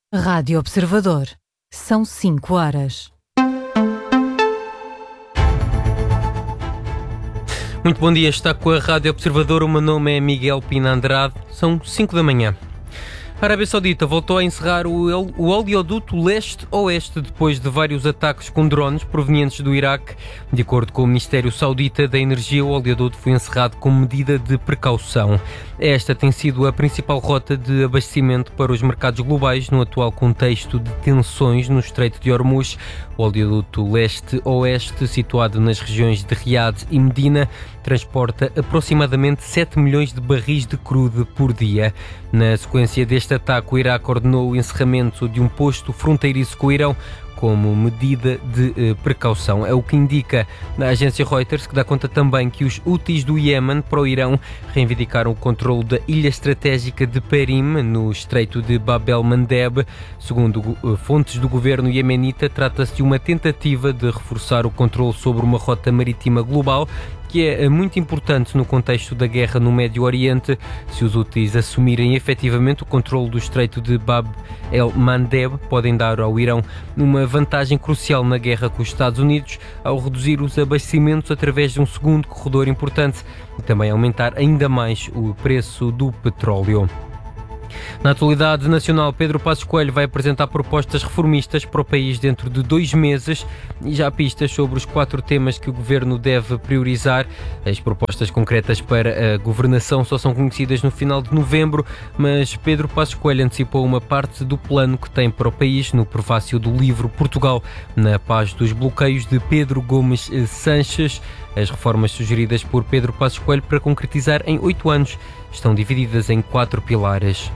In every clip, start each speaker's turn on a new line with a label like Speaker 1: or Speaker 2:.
Speaker 1: Rádio Observador. São 5 horas.
Speaker 2: Muito bom dia, está com a Rádio Observador. O meu nome é Miguel Pina Andrade. São 5 da manhã. A Arábia Saudita voltou a encerrar o oleoduto leste-oeste depois de vários ataques com drones provenientes do Iraque. De acordo com o Ministério Saudita da Energia, o oleoduto foi encerrado como medida de precaução. Esta tem sido a principal rota de abastecimento para os mercados globais no atual contexto de tensões no Estreito de Hormuz. O oleoduto leste-oeste, situado nas regiões de Riad e Medina, transporta aproximadamente 7 milhões de barris de crude por dia. Na sequência deste ataque, o Iraque ordenou o encerramento de um posto fronteiriço com o Irão como medida de precaução. É o que indica a agência Reuters, que dá conta também que os Houthis do Iémen para o Irão reivindicaram o controlo da ilha estratégica de Perim, no estreito de Bab el-Mandeb. Segundo fontes do governo iemenita, trata-se de uma tentativa de reforçar o controle sobre uma rota marítima global, que é muito importante no contexto da guerra no Médio Oriente. Se os Houthis assumirem efetivamente o controle do estreito de Bab el-Mandeb, podem dar ao Irão uma vantagem crucial na guerra com os Estados Unidos, ao reduzir os abastecimentos através de um segundo corredor importante e também aumentar ainda mais o preço do petróleo. Na atualidade nacional, Pedro Passos Coelho vai apresentar propostas reformistas para o país dentro de 2 meses e já há pistas sobre os 4 temas que o governo deve priorizar. As propostas concretas para a governação só são conhecidas no final de novembro, mas Pedro Passos Coelho antecipou uma parte do plano que tem para o país no prefácio do livro Portugal na paz dos bloqueios, de Pedro Gomes Sanches. As reformas sugeridas por Pedro Passos Coelho para concretizar em 8 anos estão divididas em 4 pilares.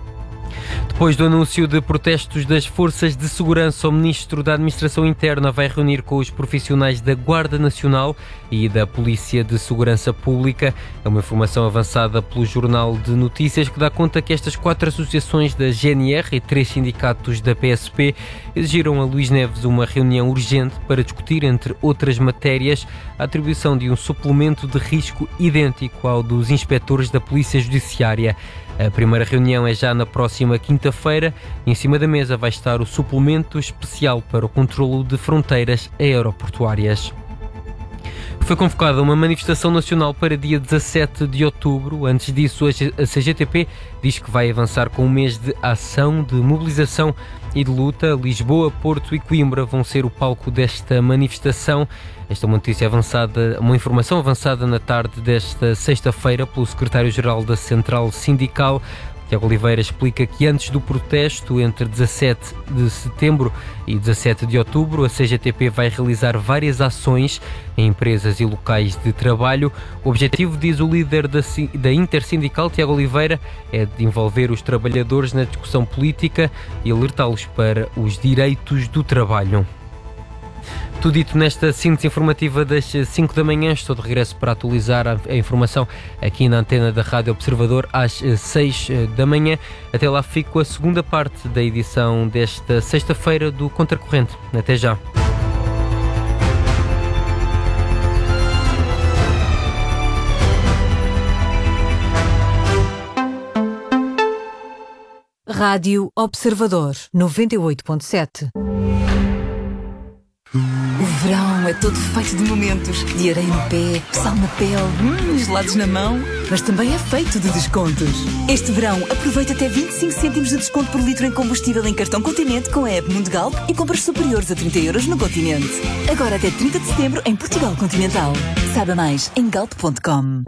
Speaker 2: Depois do anúncio de protestos das forças de segurança, o Ministro da Administração Interna vai reunir com os profissionais da Guarda Nacional e da Polícia de Segurança Pública. É uma informação avançada pelo Jornal de Notícias, que dá conta que estas 4 associações da GNR e 3 sindicatos da PSP exigiram a Luís Neves uma reunião urgente para discutir, entre outras matérias, a atribuição de um suplemento de risco idêntico ao dos inspectores da Polícia Judiciária. A primeira reunião é já na próxima quinta-feira. Em cima da mesa vai estar o suplemento especial para o controlo de fronteiras aeroportuárias. Foi convocada uma manifestação nacional para dia 17 de outubro. Antes disso, a CGTP diz que vai avançar com um mês de ação, de mobilização e de luta. Lisboa, Porto e Coimbra vão ser o palco desta manifestação. Esta é uma informação avançada na tarde desta sexta-feira pelo secretário-geral da Central Sindical. Tiago Oliveira explica que antes do protesto, entre 17 de setembro e 17 de outubro, a CGTP vai realizar várias ações em empresas e locais de trabalho. O objetivo, diz o líder da Intersindical, Tiago Oliveira, é de envolver os trabalhadores na discussão política e alertá-los para os direitos do trabalho. Tudo dito nesta síntese informativa das 5 da manhã. Estou de regresso para atualizar a informação aqui na antena da Rádio Observador às 6 da manhã. Até lá fico a segunda parte da edição desta sexta-feira do Contracorrente. Até já.
Speaker 1: Rádio Observador 98.7.
Speaker 3: O verão é todo feito de momentos, de areia no pé, sal na pele, gelados na mão, mas também é feito de descontos. Este verão aproveita até 25 cêntimos de desconto por litro em combustível em cartão Continente com a app Mundigalp e compras superiores a 30 euros no Continente. Agora até 30 de setembro em Portugal Continental. Saiba mais em galp.com.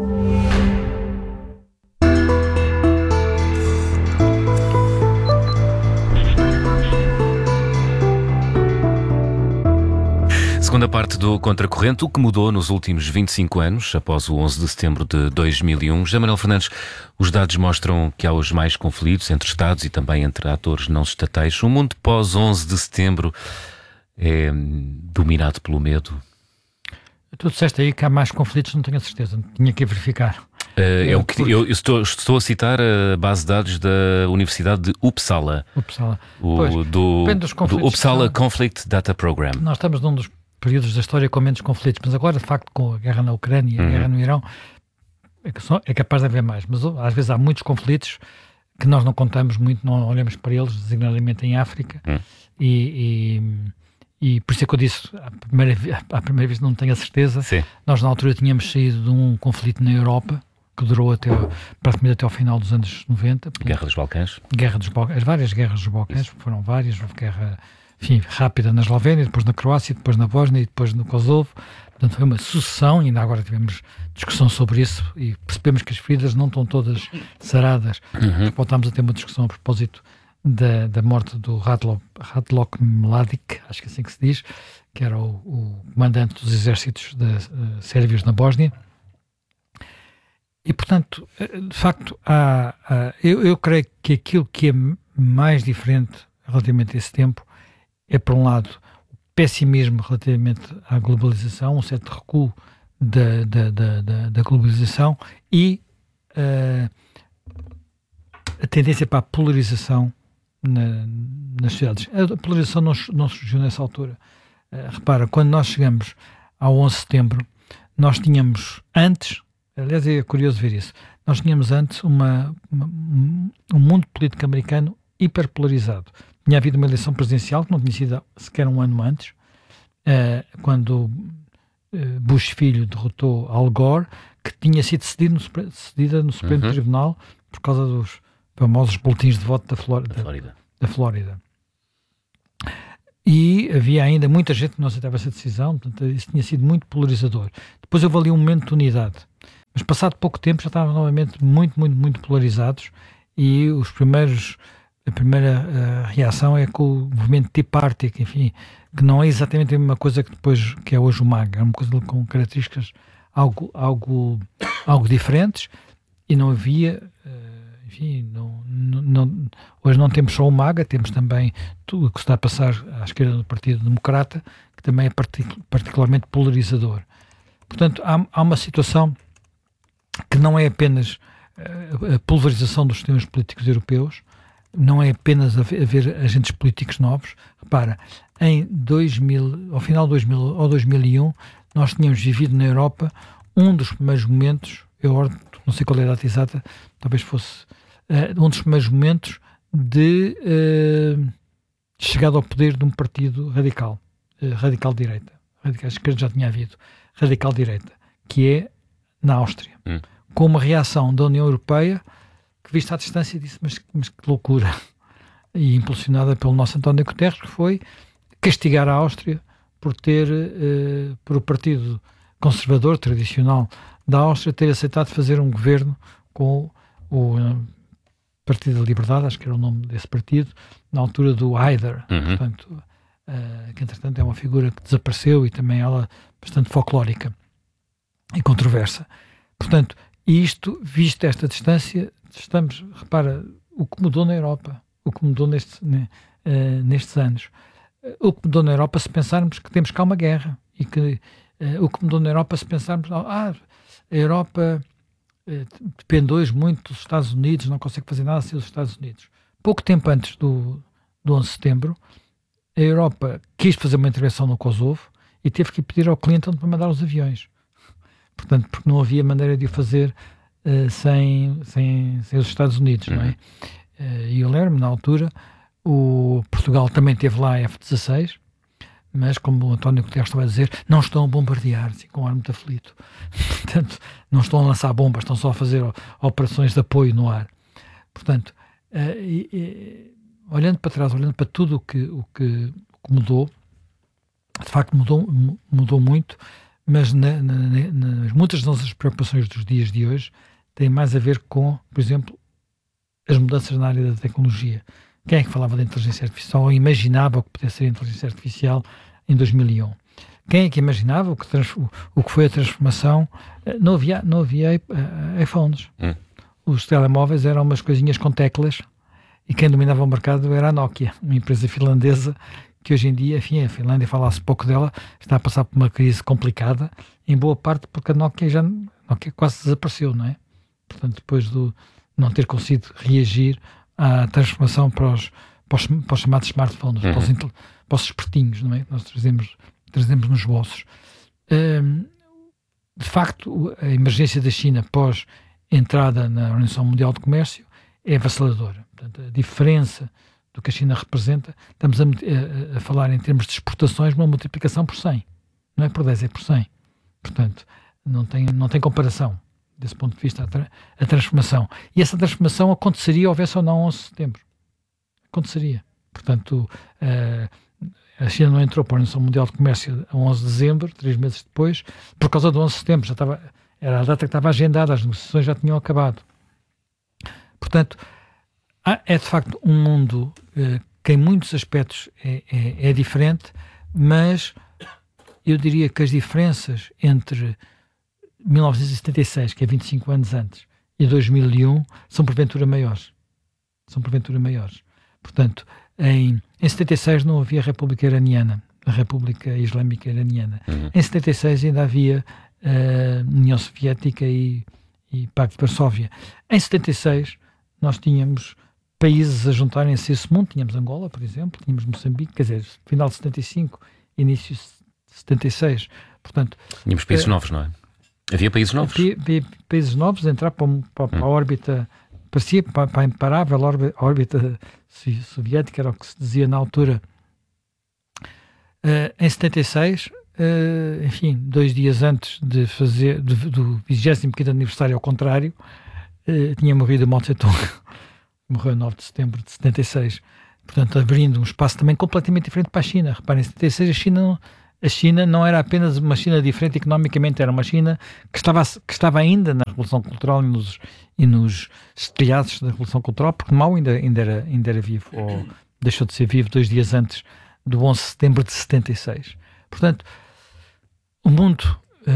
Speaker 4: Segunda parte do Contracorrente, o que mudou nos últimos 25 anos, após o 11 de setembro de 2001. José Manuel Fernandes, os dados mostram que há hoje mais conflitos entre Estados e também entre atores não estatais. O mundo pós-11 de setembro é dominado pelo medo?
Speaker 5: Tu disseste aí que há mais conflitos, não tenho a certeza, tinha que verificar.
Speaker 4: Eu estou a citar a base de dados da Universidade de Uppsala. Do Uppsala Conflict Data Program.
Speaker 5: Nós estamos num dos períodos da história com menos conflitos, mas agora, de facto, com a guerra na Ucrânia e a guerra no Irão, é capaz de haver mais. Mas às vezes há muitos conflitos que nós não contamos muito, não olhamos para eles, designadamente em África, e por isso é que eu disse, à primeira vez não tenho a certeza.
Speaker 4: Sim.
Speaker 5: Nós na altura tínhamos saído de um conflito na Europa, que durou praticamente até ao final dos anos 90.
Speaker 4: Guerra dos Balcãs.
Speaker 5: As várias guerras dos Balcãs, foram várias, houve guerra, enfim, rápida na Eslovénia, depois na Croácia, depois na Bósnia e depois no Kosovo. Portanto, foi uma sucessão, e ainda agora tivemos discussão sobre isso e percebemos que as feridas não estão todas saradas. Voltámos a ter uma discussão a propósito da morte do Radlock Mladic, acho que é assim que se diz, que era o comandante dos exércitos sérvios na Bósnia. E, portanto, de facto, eu creio que aquilo que é mais diferente relativamente a esse tempo é, por um lado, o pessimismo relativamente à globalização, um certo recuo da globalização e a tendência para a polarização nas sociedades. A polarização não surgiu nessa altura. Repara, quando nós chegamos ao 11 de setembro, nós tínhamos antes, aliás é curioso ver isso, nós tínhamos antes um mundo político americano hiperpolarizado. Tinha havido uma eleição presidencial que não tinha sido sequer um ano antes, quando Bush filho derrotou Al Gore, que tinha sido cedida no Supremo Tribunal por causa dos famosos boletins de voto da Flórida. E havia ainda muita gente que não aceitava essa decisão, portanto isso tinha sido muito polarizador. Depois houve ali um momento de unidade, mas passado pouco tempo já estavam novamente muito polarizados, e a primeira reação é com o movimento Tea Party, que, enfim, que não é exatamente a mesma coisa que é hoje o MAGA, é uma coisa com características algo diferentes, e não havia, enfim, hoje não temos só o MAGA, temos também tudo o que se está a passar à esquerda do Partido Democrata, que também é particularmente polarizador. Portanto, há uma situação que não é apenas a pulverização dos sistemas políticos europeus, não é apenas haver agentes políticos novos. Repara, ao final de 2000 ou 2001, nós tínhamos vivido na Europa um dos primeiros momentos, eu não sei qual é a data exata, talvez fosse um dos primeiros momentos de chegada ao poder de um partido radical direita. Radical esquerda já tinha havido, radical direita, que é na Áustria, com uma reação da União Europeia que, vista à distância, disse, mas que loucura, e impulsionada pelo nosso António Guterres, que foi castigar a Áustria por o Partido Conservador tradicional da Áustria ter aceitado fazer um governo com o Partido da Liberdade, acho que era o nome desse partido, na altura do Haider, portanto, que entretanto é uma figura que desapareceu e também ela bastante folclórica e controversa. Portanto, isto, visto esta distância, repara, o que mudou na Europa, o que mudou nestes anos, o que mudou na Europa, se pensarmos que temos cá uma guerra, e que o que mudou na Europa, se pensarmos a Europa depende hoje muito dos Estados Unidos, não consegue fazer nada sem os Estados Unidos. Pouco tempo antes do 11 de setembro, a Europa quis fazer uma intervenção no Kosovo e teve que pedir ao Clinton para mandar os aviões. Portanto, porque não havia maneira de o fazer sem os Estados Unidos, não é? E eu lembro-me, na altura, o Portugal também teve lá a F-16, mas, como o António Guterres estava a dizer, não estão a bombardear, assim, com um ar muito aflito. Portanto, não estão a lançar bombas, estão só a fazer operações de apoio no ar. Portanto, olhando para trás, olhando para tudo o que mudou, de facto mudou muito, mas muitas das nossas preocupações dos dias de hoje têm mais a ver com, por exemplo, as mudanças na área da tecnologia. Quem é que falava da inteligência artificial ou imaginava o que podia ser a inteligência artificial em 2001? Quem é que imaginava o que foi a transformação? Não havia iPhones. Os telemóveis eram umas coisinhas com teclas, e quem dominava o mercado era a Nokia, uma empresa finlandesa que hoje em dia, enfim, a Finlândia, fala-se pouco dela, está a passar por uma crise complicada, em boa parte porque a Nokia quase desapareceu, não é? Portanto, depois de não ter conseguido reagir à transformação para os chamados smartphones, para os espertinhos, não é? Que nós trazemos nos bolsos. De facto, a emergência da China pós entrada na Organização Mundial de Comércio é avassaladora. Portanto, a diferença do que a China representa, estamos a falar em termos de exportações, uma multiplicação por 100. Não é por 10, é por 100. Portanto, não tem comparação, desse ponto de vista, a transformação. E essa transformação aconteceria, houvesse ou não 11 de setembro. Aconteceria. Portanto, a China não entrou para a Organização Mundial de Comércio a 11 de dezembro, 3 meses depois, por causa do 11 de setembro. Era a data que estava agendada, as negociações já tinham acabado. Portanto, é de facto um mundo que em muitos aspectos é diferente, mas eu diria que as diferenças entre 1976, que é 25 anos antes, e 2001 são porventura maiores. Portanto, em 76 não havia a República Iraniana, a República Islâmica Iraniana. Em 76 ainda havia União Soviética e Pacto de Varsóvia. Em 76 nós tínhamos países a juntarem-se a esse mundo. Tínhamos Angola, por exemplo, tínhamos Moçambique, quer dizer, final de 75, início de 76. Portanto,
Speaker 4: tínhamos países novos, não é? Havia países novos?
Speaker 5: Havia países novos a entrar para a órbita, parecia para a imparável órbita soviética, era o que se dizia na altura. Em 76, enfim, 2 dias antes de fazer do 25º aniversário, ao contrário, tinha morrido Mao Tse-tung. Morreu em 9 de setembro de 76. Portanto, abrindo um espaço também completamente diferente para a China. Reparem, em 76 a China não era apenas uma China diferente economicamente, era uma China que estava ainda na Revolução Cultural e nos telhados da Revolução Cultural, porque Mao ainda era vivo, ou deixou de ser vivo 2 dias antes do 11 de setembro de 76. Portanto, o mundo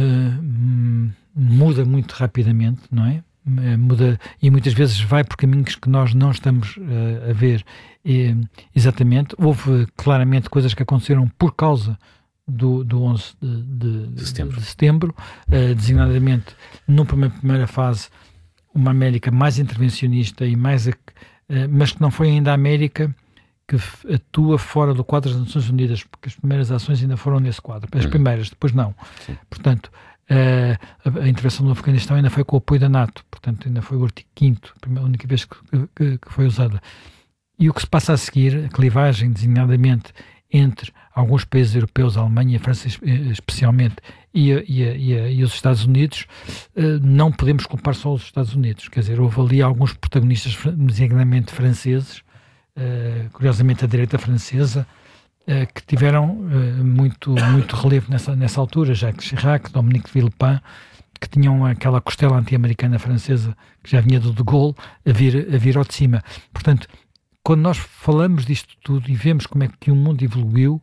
Speaker 5: muda muito rapidamente, não é? Muda e muitas vezes vai por caminhos que nós não estamos a ver exatamente. Houve claramente coisas que aconteceram por causa do 11 de setembro, designadamente numa primeira fase uma América mais intervencionista e mas que não foi ainda a América que atua fora do quadro das Nações Unidas, porque as primeiras ações ainda foram nesse quadro, as primeiras, depois não. Sim. Portanto, a intervenção no Afeganistão ainda foi com o apoio da NATO, portanto ainda foi o artigo 5º, a única vez que foi usada. E o que se passa a seguir, a clivagem designadamente entre alguns países europeus, a Alemanha e a França especialmente, e os Estados Unidos, não podemos culpar só os Estados Unidos. Quer dizer, houve ali alguns protagonistas, designadamente franceses, curiosamente a direita francesa, que tiveram muito relevo nessa altura, Jacques Chirac, Dominique de Villepin, que tinham aquela costela anti-americana francesa que já vinha do De Gaulle a vir ao de cima. Portanto, quando nós falamos disto tudo e vemos como é que o mundo evoluiu,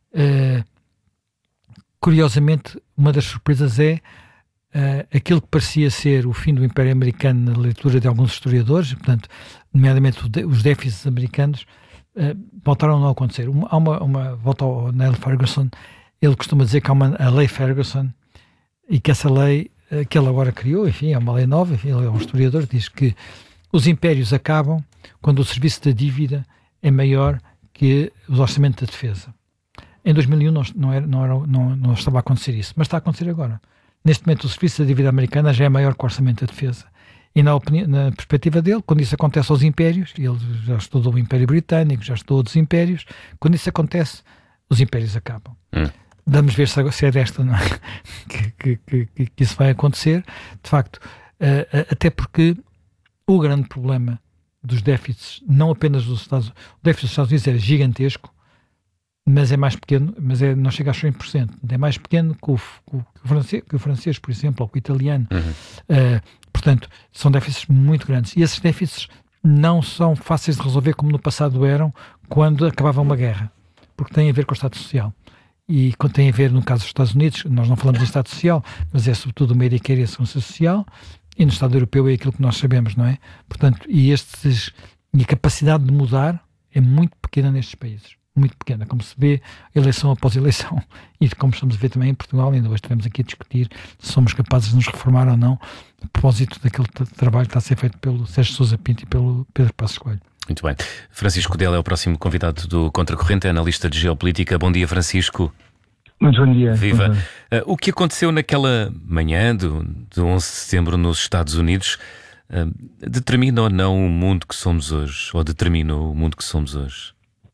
Speaker 5: curiosamente, uma das surpresas é aquilo que parecia ser o fim do Império Americano na leitura de alguns historiadores, portanto, nomeadamente os déficits americanos, voltaram a não acontecer. Volta ao Neil Ferguson, ele costuma dizer que há a lei Ferguson e que essa lei que ele agora criou, enfim, é uma lei nova, enfim, ele é um historiador, diz que os impérios acabam quando o serviço da dívida é maior que o orçamento da defesa. Em 2001 não estava a acontecer isso, mas está a acontecer agora. Neste momento o serviço da dívida americana já é maior que o orçamento da defesa. E na perspectiva dele, quando isso acontece aos impérios, ele já estudou o Império Britânico, já estudou outros impérios, quando isso acontece, os impérios acabam. Vamos ver se é desta não é? que isso vai acontecer. De facto, até porque o grande problema dos déficits, não apenas dos Estados Unidos, o déficit dos Estados Unidos é gigantesco, mas é mais pequeno, não chega a 100%. É mais pequeno que o francês, por exemplo, ou que o italiano. Portanto, são déficits muito grandes. E esses déficits não são fáceis de resolver como no passado eram, quando acabava uma guerra. Porque tem a ver com o Estado Social. E quando tem a ver, no caso dos Estados Unidos, nós não falamos de Estado Social, mas é sobretudo o Medicare e a Segurança Social, e no Estado Europeu é aquilo que nós sabemos, não é? Portanto, e a capacidade de mudar é muito pequena nestes países. Muito pequena, como se vê eleição após eleição, e como estamos a ver também em Portugal. Ainda hoje estivemos aqui a discutir se somos capazes de nos reformar ou não, a propósito daquele trabalho que está a ser feito pelo Sérgio Sousa Pinto e pelo Pedro Passos Coelho.
Speaker 4: Muito bem. Francisco Dela é o próximo convidado do Contracorrente, é analista de geopolítica. Bom dia, Francisco.
Speaker 6: Muito bom dia.
Speaker 4: Viva. O que aconteceu naquela manhã do 11 de setembro nos Estados Unidos determina ou não o mundo que somos hoje? Ou determinou o mundo que somos hoje?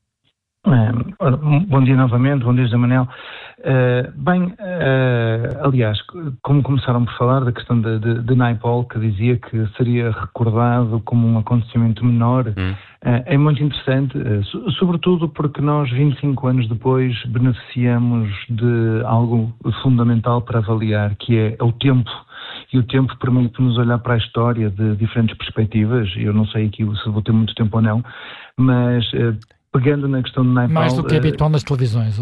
Speaker 6: Bom dia novamente, bom dia José Manuel. Aliás, como começaram por falar da questão de Naipaul, que dizia que seria recordado como um acontecimento menor, é muito interessante, sobretudo porque nós, 25 anos depois, beneficiamos de algo fundamental para avaliar, que é o tempo. E o tempo permite-nos olhar para a história de diferentes perspectivas. Eu não sei aqui se vou ter muito tempo ou não, mas pegando na questão de Naipaul...
Speaker 5: Mais do que é habitual nas televisões.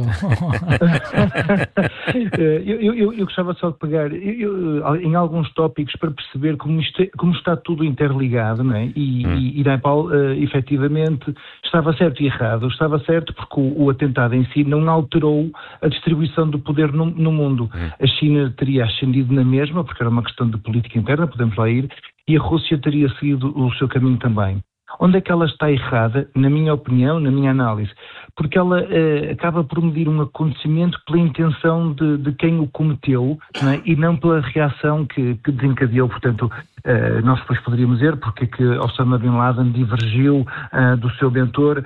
Speaker 6: Eu gostava só de pegar em alguns tópicos para perceber como está tudo interligado, não é? E Naipaul, efetivamente, estava certo e errado. Estava certo porque o atentado em si não alterou a distribuição do poder no mundo. A China teria ascendido na mesma, porque era uma questão de política interna, podemos lá ir, e a Rússia teria seguido o seu caminho também. Onde é que ela está errada, na minha opinião, na minha análise? Porque ela acaba por medir um acontecimento pela intenção de quem o cometeu, não é? E não pela reação que desencadeou. Portanto, nós depois poderíamos dizer porque é que Osama Bin Laden divergiu do seu mentor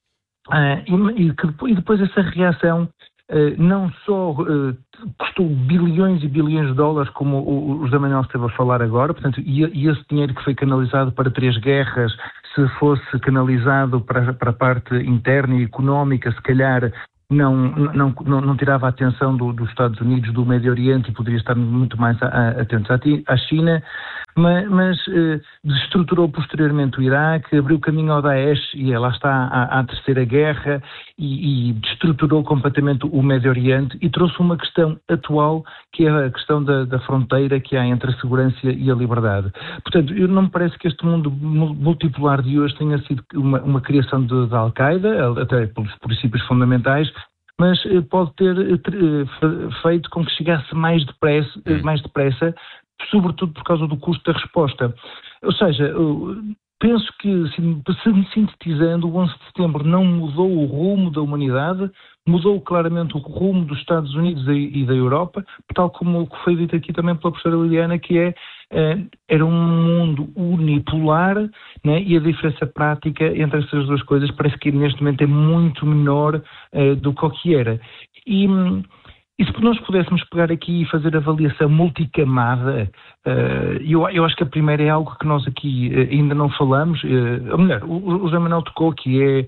Speaker 6: e depois essa reação não só custou bilhões e bilhões de dólares, como o José Manuel esteve a falar agora, portanto, e esse dinheiro que foi canalizado para 3 guerras, se fosse canalizado para a parte interna e económica, se calhar não tirava a atenção dos Estados Unidos, do Médio Oriente, e poderia estar muito mais atentos à China, mas desestruturou posteriormente o Iraque, abriu caminho ao Daesh, e lá está à Terceira Guerra, e desestruturou completamente o Médio Oriente, e trouxe uma questão atual, que é a questão da fronteira que há entre a segurança e a liberdade. Portanto, não me parece que este mundo multipolar de hoje tenha sido uma criação da Al-Qaeda, até pelos princípios fundamentais, mas pode ter feito com que chegasse mais depressa, sobretudo por causa do custo da resposta. Ou seja, penso que, sintetizando, o 11 de setembro não mudou o rumo da humanidade, mudou claramente o rumo dos Estados Unidos e da Europa, tal como o que foi dito aqui também pela professora Liliana, que era um mundo unipolar, né? E a diferença prática entre essas duas coisas parece que neste momento é muito menor do que o que era. E se nós pudéssemos pegar aqui e fazer avaliação multicamada, eu acho que a primeira é algo que nós aqui ainda não falamos, ou melhor, o José Manuel tocou, que é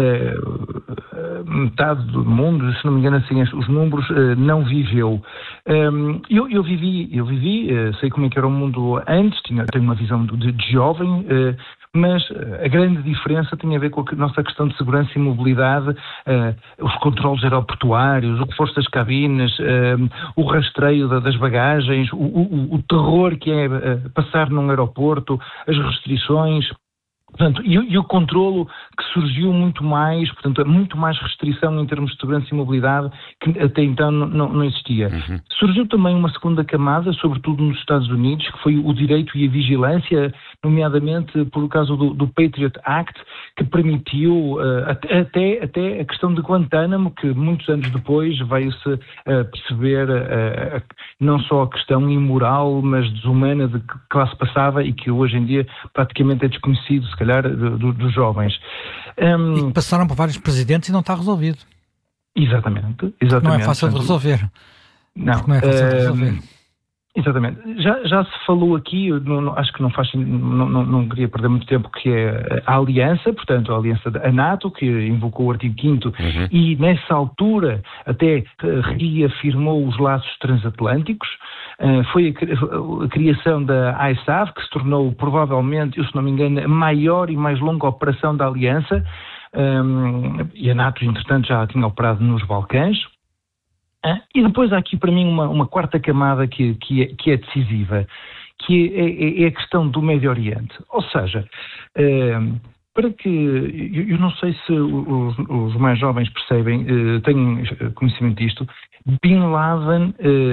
Speaker 6: metade do mundo, se não me engano assim, os números, não viveu. Eu vivi, sei como é que era o mundo antes, tenho uma visão de jovem, mas a grande diferença tem a ver com a nossa questão de segurança e mobilidade, os controlos aeroportuários, o reforço das cabines, o rastreio das bagagens, o terror que é passar num aeroporto, as restrições. Portanto, e o controlo que surgiu muito mais, portanto, muito mais restrição em termos de segurança e mobilidade que até então não existia. Surgiu também uma segunda camada, sobretudo nos Estados Unidos, que foi o direito e a vigilância, nomeadamente por causa do Patriot Act, que permitiu até a questão de Guantánamo, que muitos anos depois veio-se perceber não só a questão imoral, mas desumana de que lá se passava e que hoje em dia praticamente é desconhecido, se calhar, dos jovens.
Speaker 5: E passaram por vários presidentes e não está resolvido.
Speaker 6: Exatamente.
Speaker 5: Não é fácil de resolver.
Speaker 6: Não
Speaker 5: é fácil de resolver.
Speaker 6: Exatamente. Já se falou aqui, acho que não queria perder muito tempo, que é a aliança, portanto a aliança da NATO, que invocou o artigo 5º e nessa altura até reafirmou os laços transatlânticos. Foi a criação da ISAF, que se tornou provavelmente, se não me engano, a maior e mais longa operação da aliança, e a NATO entretanto já tinha operado nos Balcãs. E depois há aqui para mim uma quarta camada que é decisiva, que é a questão do Médio Oriente. Ou seja, para que, eu não sei se os mais jovens percebem, têm conhecimento disto, Bin Laden,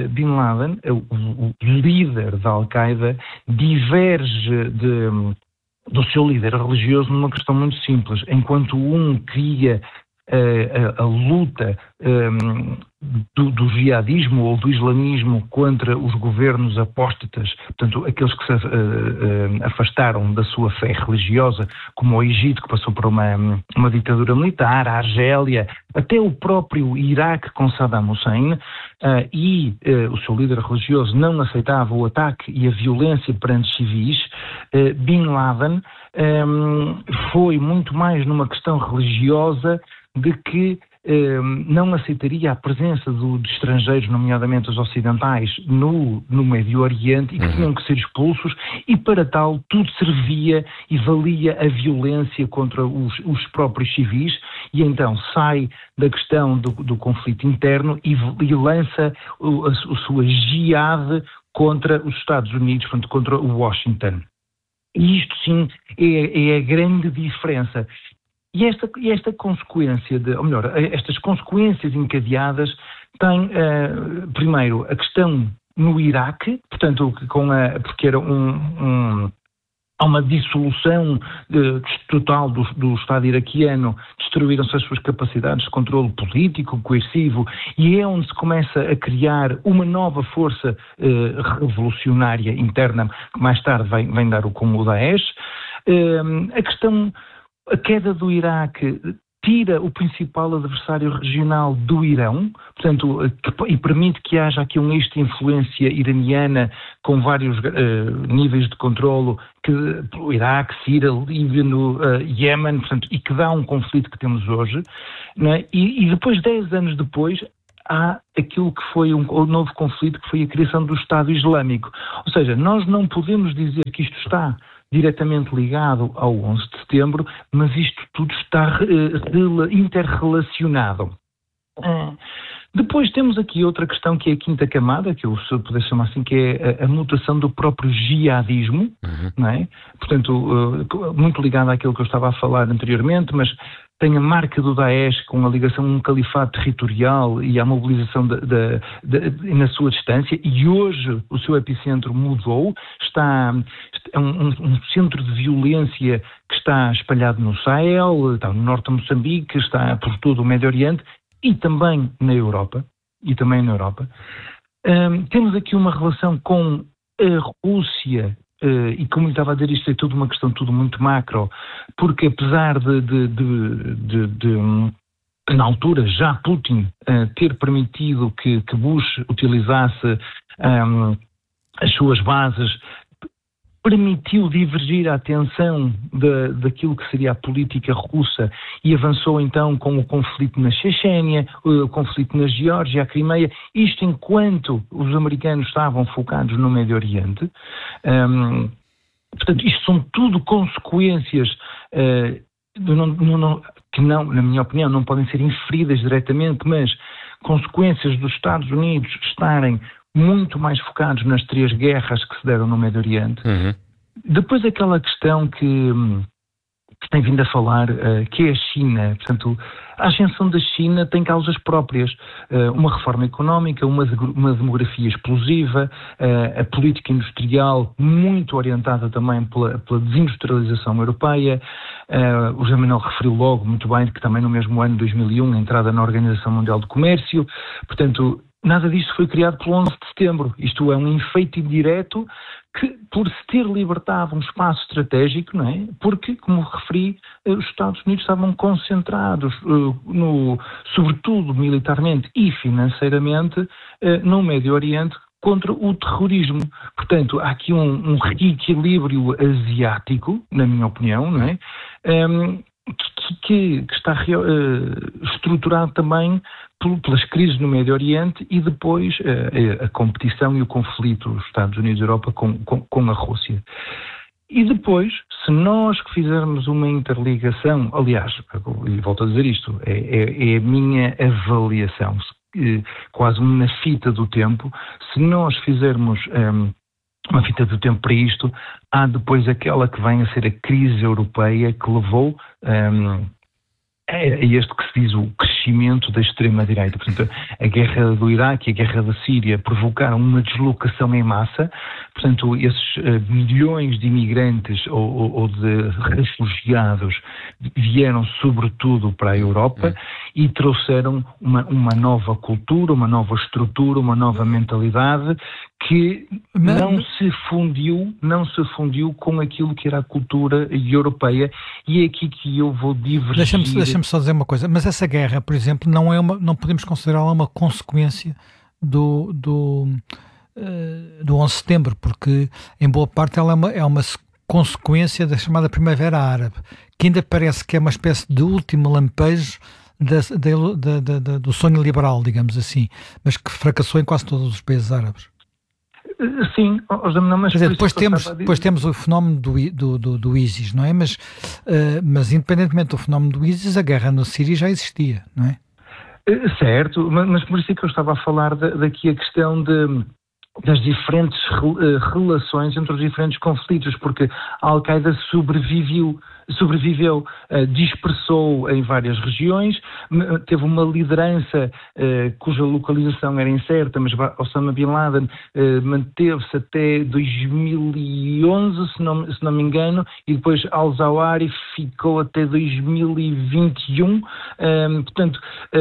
Speaker 6: o líder da Al-Qaeda, diverge do seu líder religioso numa questão muito simples. Enquanto um cria a luta do jihadismo ou do islamismo contra os governos apóstatas, portanto, aqueles que se afastaram da sua fé religiosa, como o Egito, que passou por uma ditadura militar, a Argélia, até o próprio Iraque com Saddam Hussein, e o seu líder religioso não aceitava o ataque e a violência perante civis. Bin Laden foi muito mais numa questão religiosa de que não aceitaria a presença de estrangeiros, nomeadamente os ocidentais, no Médio Oriente, e que tinham que ser expulsos, e para tal tudo servia e valia a violência contra os próprios civis, e então sai da questão do conflito interno e lança a sua jihad contra os Estados Unidos, portanto, contra o Washington. E isto sim é a grande diferença. E esta consequência, estas consequências encadeadas têm, primeiro, a questão no Iraque, portanto, porque era há uma dissolução total do Estado iraquiano, destruíram-se as suas capacidades de controle político, coercivo, e é onde se começa a criar uma nova força revolucionária interna, que mais tarde vem dar como o Daesh. A queda do Iraque tira o principal adversário regional do Irão, portanto, e permite que haja aqui um eixo de influência iraniana com vários níveis de controlo, o Iraque, Síria, Líbano, Iémen, portanto, e que dá um conflito que temos hoje, né? E depois, 10 anos depois, há aquilo que foi um novo conflito, que foi a criação do Estado Islâmico. Ou seja, nós não podemos dizer que isto está diretamente ligado ao 11 de setembro, mas isto tudo está interrelacionado. Depois temos aqui outra questão, que é a quinta camada, que eu poder chamar assim, que é a mutação do próprio jihadismo, não é? Portanto, muito ligado àquilo que eu estava a falar anteriormente, mas tem a marca do Daesh com a ligação a um califado territorial e à mobilização na sua distância, e hoje o seu epicentro mudou, é um centro de violência que está espalhado no Sahel, está no norte de Moçambique, está por todo o Médio Oriente e também na Europa. Temos aqui uma relação com a Rússia, e como eu estava a dizer, isto é tudo uma questão tudo muito macro, porque apesar de na altura já Putin ter permitido que Bush utilizasse as suas bases, permitiu divergir a atenção daquilo que seria a política russa e avançou então com o conflito na Chechênia, o conflito na Geórgia, a Crimeia, isto enquanto os americanos estavam focados no Médio Oriente. Portanto, isto são tudo consequências que não, na minha opinião, não podem ser inferidas diretamente, mas consequências dos Estados Unidos estarem muito mais focados nas 3 guerras que se deram no Médio Oriente. Depois aquela questão que tem vindo a falar, que é a China. Portanto, a ascensão da China tem causas próprias. Uma reforma económica, uma demografia explosiva, a política industrial muito orientada também pela desindustrialização europeia. O José Manuel referiu logo muito bem que também no mesmo ano, 2001, a entrada na Organização Mundial do Comércio. Portanto, nada disto foi criado pelo 11 de setembro. Isto é um efeito indireto que, por se ter libertado um espaço estratégico, não é? Porque, como referi, os Estados Unidos estavam concentrados, sobretudo militarmente e financeiramente, no Médio Oriente contra o terrorismo. Portanto, há aqui um reequilíbrio asiático, na minha opinião, não é? Que está estruturado também pelas crises no Médio Oriente e depois a competição e o conflito dos Estados Unidos e Europa com a Rússia. E depois, se nós fizermos uma interligação, aliás, e volto a dizer isto, é a minha avaliação, quase uma fita do tempo, se nós fizermos uma fita do tempo para isto, há depois aquela que vem a ser a crise europeia que levou a este que se diz o crescimento da extrema-direita. Portanto, a guerra do Iraque e a guerra da Síria provocaram uma deslocação em massa. Portanto, esses milhões de imigrantes ou de refugiados vieram sobretudo para a Europa e trouxeram uma nova cultura, uma nova estrutura, uma nova mentalidade que não se fundiu com aquilo que era a cultura europeia, e é aqui que eu vou divergir.
Speaker 5: Deixa-me só dizer uma coisa, mas essa guerra, por exemplo, não podemos considerá-la uma consequência do 11 de setembro, porque em boa parte ela é uma consequência da chamada Primavera Árabe, que ainda parece que é uma espécie de último lampejo do sonho liberal, digamos assim, mas que fracassou em quase todos os países árabes.
Speaker 6: Sim, mas
Speaker 5: quer dizer, depois temos o fenómeno do ISIS, não é? Mas independentemente do fenómeno do ISIS, a guerra na Síria já existia, não é?
Speaker 6: Certo, mas por isso é que eu estava a falar daqui a questão das diferentes relações entre os diferentes conflitos, porque a Al-Qaeda sobreviveu, dispersou em várias regiões, teve uma liderança cuja localização era incerta, mas Osama Bin Laden manteve-se até 2011, se não me engano, e depois Al-Zawahiri ficou até 2021, portanto...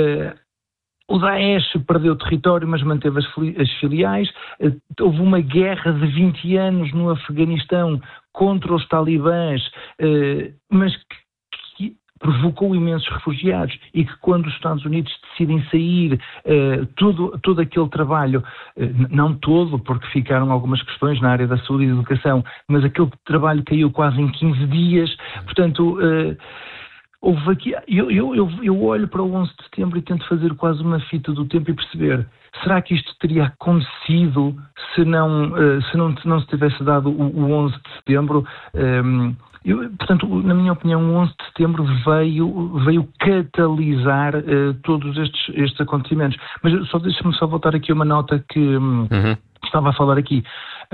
Speaker 6: O Daesh perdeu território, mas manteve as filiais. Houve uma guerra de 20 anos no Afeganistão contra os talibãs, mas que provocou imensos refugiados, e que quando os Estados Unidos decidem sair, todo aquele trabalho, não todo, porque ficaram algumas questões na área da saúde e da educação, mas aquele trabalho caiu quase em 15 dias, portanto... Houve aqui, eu olho para o 11 de setembro e tento fazer quase uma fita do tempo e perceber, será que isto teria acontecido se não se tivesse dado o 11 de setembro? Portanto, na minha opinião, o 11 de setembro veio catalisar todos estes acontecimentos. Mas deixa-me só voltar aqui a uma nota que estava a falar aqui.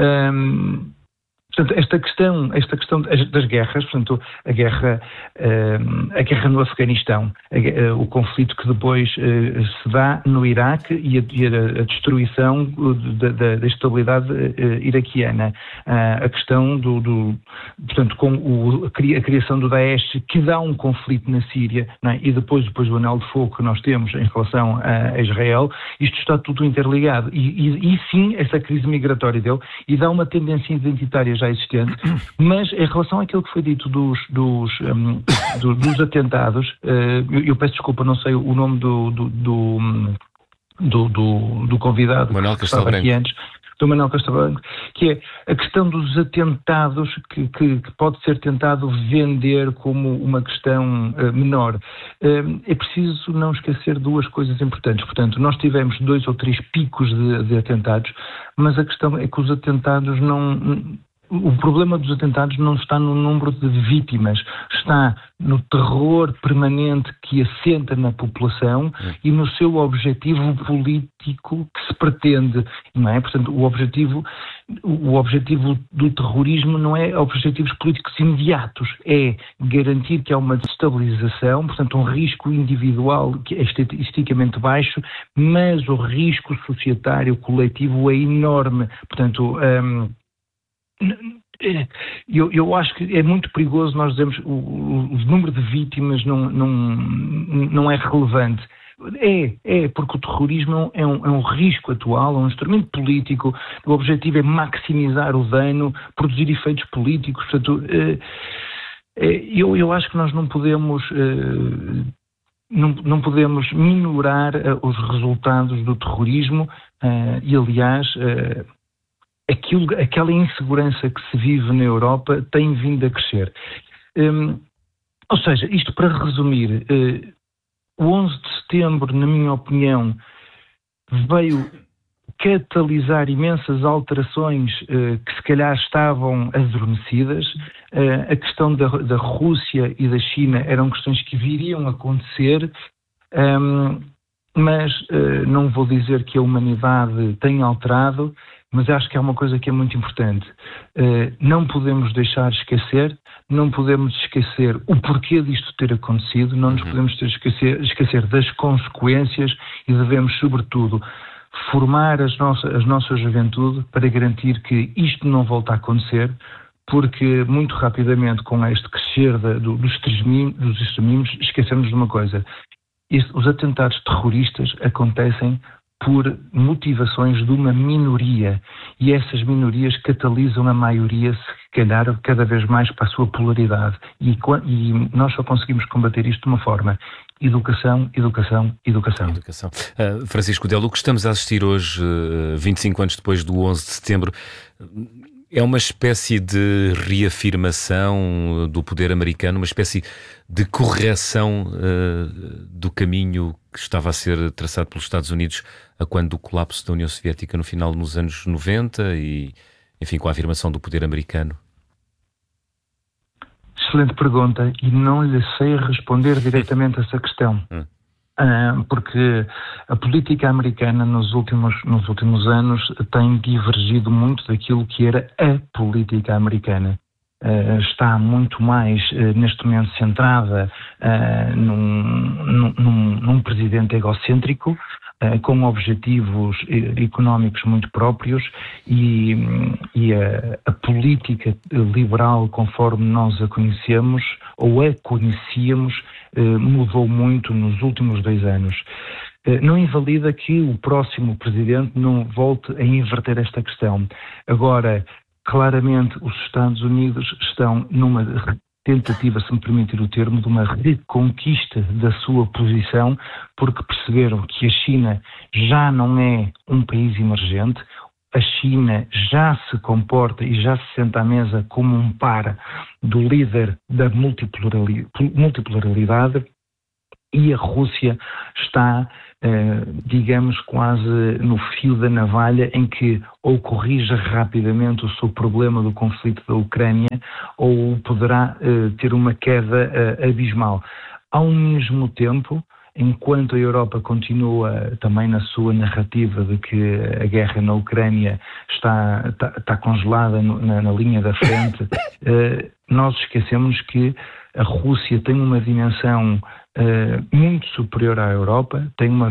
Speaker 6: Portanto, esta questão das guerras, portanto, a guerra no Afeganistão, o conflito que depois se dá no Iraque e a destruição da estabilidade iraquiana, a questão portanto, com a criação do Daesh, que dá um conflito na Síria, não é? E depois o anel de fogo que nós temos em relação a Israel, isto está tudo interligado. E sim, essa crise migratória dele, e dá uma tendência identitária já existente, mas em relação àquilo que foi dito dos atentados, eu peço desculpa, não sei o nome do convidado
Speaker 4: Manuel
Speaker 6: que estava aqui antes, do Manuel Castelo, que é a questão dos atentados que pode ser tentado vender como uma questão menor. É preciso não esquecer duas coisas importantes. Portanto, nós tivemos 2 ou 3 picos de atentados, mas a questão é que os atentados o problema dos atentados não está no número de vítimas, está no terror permanente que assenta na população e no seu objetivo político que se pretende, não é? Portanto, o objetivo do terrorismo não é objetivos políticos imediatos, é garantir que há uma desestabilização, portanto, um risco individual que é estatisticamente baixo, mas o risco societário coletivo é enorme. Portanto, eu acho que é muito perigoso nós dizermos o número de vítimas não é relevante. Porque o terrorismo é um risco atual, é um instrumento político, o objetivo é maximizar o dano, produzir efeitos políticos. Portanto, eu acho que nós não podemos minorar os resultados do terrorismo e, aliás, aquela insegurança que se vive na Europa tem vindo a crescer. Ou seja, isto para resumir, o 11 de setembro, na minha opinião, veio catalisar imensas alterações que se calhar estavam adormecidas. A questão da Rússia e da China eram questões que viriam a acontecer, mas não vou dizer que a humanidade tem alterado, mas acho que há uma coisa que é muito importante. Não podemos deixar de esquecer, não podemos esquecer o porquê disto ter acontecido, não nos podemos esquecer das consequências, e devemos, sobretudo, formar a nossa juventude para garantir que isto não volta a acontecer, porque muito rapidamente, com este crescer dos extremismos, esquecemos de uma coisa: os atentados terroristas acontecem por motivações de uma minoria, e essas minorias catalisam a maioria, se calhar, cada vez mais para a sua polaridade. E nós só conseguimos combater isto de uma forma: educação, educação, educação.
Speaker 4: Francisco Delo, o que estamos a assistir hoje, 25 anos depois do 11 de setembro, é uma espécie de reafirmação do poder americano, uma espécie de correção do caminho que estava a ser traçado pelos Estados Unidos a quando do colapso da União Soviética no final dos anos 90 e, enfim, com a afirmação do poder americano?
Speaker 6: Excelente pergunta, e não lhe sei responder diretamente a essa questão. Porque a política americana nos últimos anos tem divergido muito daquilo que era a política americana. Está muito mais, neste momento, centrada num presidente egocêntrico, com objetivos económicos muito próprios, e a política liberal, conforme nós a conhecemos, ou a conhecíamos, mudou muito nos últimos 2 anos. Não invalida que o próximo presidente não volte a inverter esta questão. Agora, claramente, os Estados Unidos estão numa tentativa, se me permitir o termo, de uma reconquista da sua posição, porque perceberam que a China já não é um país emergente, a China já se comporta e já se senta à mesa como um par do líder da multipolaridade, e a Rússia está, digamos, quase no fio da navalha, em que ou corrige rapidamente o seu problema do conflito da Ucrânia, ou poderá ter uma queda abismal. Ao mesmo tempo, enquanto a Europa continua também na sua narrativa de que a guerra na Ucrânia está congelada na linha da frente, nós esquecemos que a Rússia tem uma dimensão muito superior à Europa, tem uma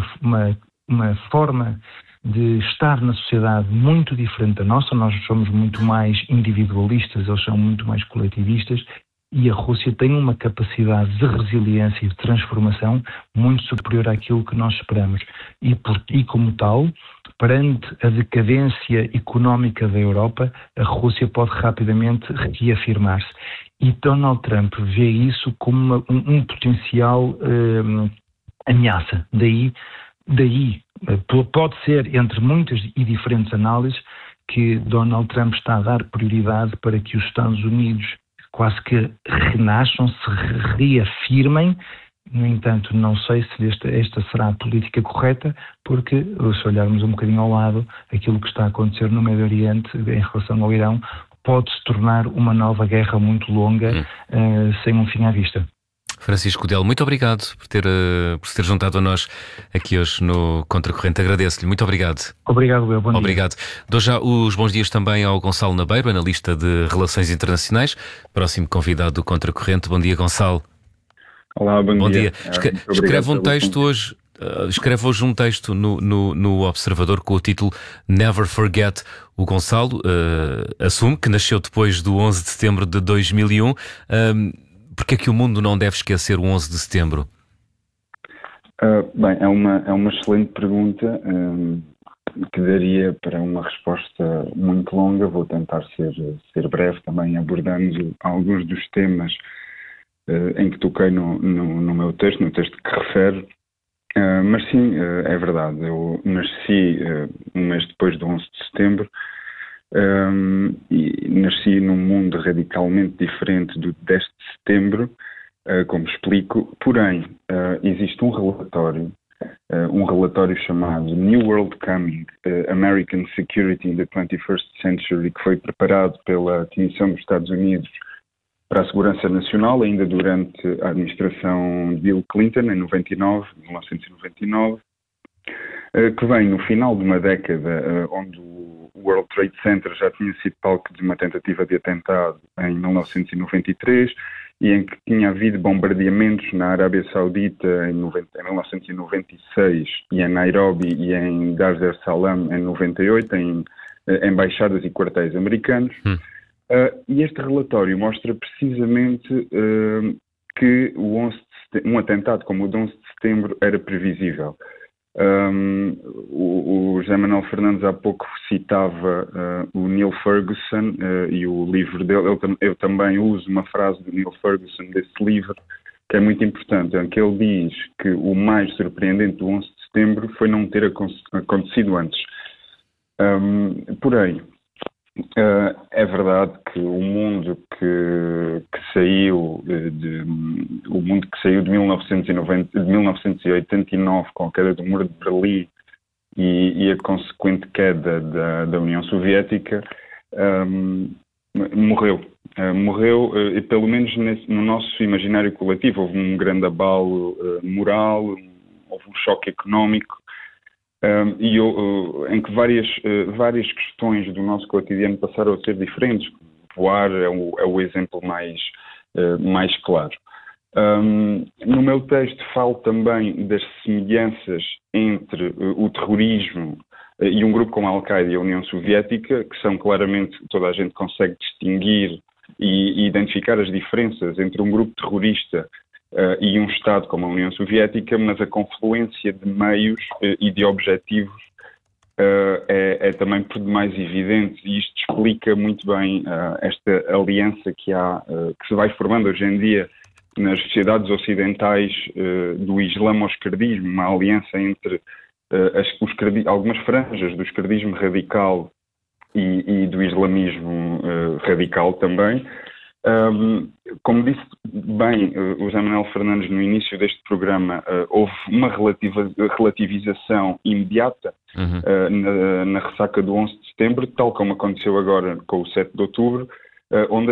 Speaker 6: forma de estar na sociedade muito diferente da nossa. Nós somos muito mais individualistas, eles são muito mais coletivistas, e a Rússia tem uma capacidade de resiliência e de transformação muito superior àquilo que nós esperamos. E como tal, perante a decadência económica da Europa, a Rússia pode rapidamente reafirmar-se. E Donald Trump vê isso como um potencial ameaça. Daí, pode ser, entre muitas e diferentes análises, que Donald Trump está a dar prioridade para que os Estados Unidos quase que renasçam, se reafirmem. No entanto, não sei se esta será a política correta, porque, se olharmos um bocadinho ao lado, aquilo que está a acontecer no Médio Oriente em relação ao Irão pode se tornar uma nova guerra muito longa, sem um fim à vista.
Speaker 4: Francisco Delo, muito obrigado por se ter juntado a nós aqui hoje no Contracorrente. Agradeço-lhe. Muito obrigado.
Speaker 6: Obrigado, Bel. Bom dia.
Speaker 4: Obrigado. Dou já os bons dias também ao Gonçalo Nabeiro, analista de Relações Internacionais, próximo convidado do Contracorrente. Bom dia, Gonçalo.
Speaker 7: Olá, bom dia.
Speaker 4: Escreve um texto hoje. Escreve hoje um texto no Observador com o título Never Forget. O Gonçalo assume que nasceu depois do 11 de setembro de 2001. Porque é que o mundo não deve esquecer o 11 de setembro?
Speaker 7: Bem, é uma excelente pergunta que daria para uma resposta muito longa. Vou tentar ser breve, também abordando alguns dos temas em que toquei no meu texto, no texto que refere. Mas sim, é verdade, eu nasci um mês depois do 11 de setembro, e nasci num mundo radicalmente diferente do 10 de setembro, como explico. Porém, existe um relatório chamado New World Coming, American Security in the 21st Century, que foi preparado pela Comissão dos Estados Unidos para a Segurança Nacional, ainda durante a administração de Bill Clinton, em 1999, que vem no final de uma década onde o World Trade Center já tinha sido palco de uma tentativa de atentado em 1993 e em que tinha havido bombardeamentos na Arábia Saudita em 1996 e em Nairobi e em Dar es Salaam em 98, em embaixadas e quartéis americanos. E este relatório mostra precisamente que o 11 de um atentado como o de 11 de setembro era previsível. O José Manuel Fernandes há pouco citava o Neil Ferguson e o livro dele. Eu também uso uma frase do Neil Ferguson desse livro, que é muito importante, em que ele diz que o mais surpreendente do 11 de setembro foi não ter acontecido antes. Porém, é verdade que o mundo que saiu de 1989 com a queda do Muro de Berlim e a consequente queda da União Soviética morreu, pelo menos no nosso imaginário coletivo. Houve um grande abalo moral, houve um choque económico, em que várias questões do nosso cotidiano passaram a ser diferentes. Voar é o exemplo mais claro. No meu texto falo também das semelhanças entre o terrorismo e um grupo como a Al-Qaeda e a União Soviética, que são claramente, toda a gente consegue distinguir e identificar as diferenças entre um grupo terrorista e um Estado como a União Soviética, mas a confluência de meios e de objetivos é também por demais evidente, e isto explica muito bem esta aliança que se vai formando hoje em dia nas sociedades ocidentais do islamo-esquerdismo, uma aliança entre algumas franjas do esquerdismo radical e do islamismo radical também. Como disse bem o José Manuel Fernandes no início deste programa, houve uma relativização imediata na ressaca do 11 de setembro, tal como aconteceu agora com o 7 de outubro, onde